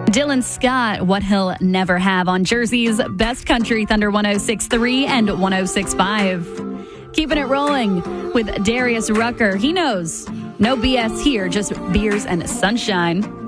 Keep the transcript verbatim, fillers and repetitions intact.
Dylan Scott, What He'll Never Have on Jersey's Best Country, Thunder one oh six point three and one oh six point five. Keeping it rolling with Darius Rucker. He knows no B S here, just beers and sunshine.